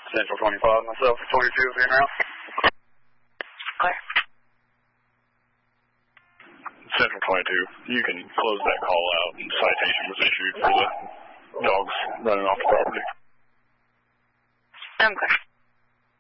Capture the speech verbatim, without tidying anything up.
Central twenty-five, myself, twenty-two, being around. Clear. Central twenty-two, you can close that call out. Citation was issued for the dogs running off the property. I'm clear.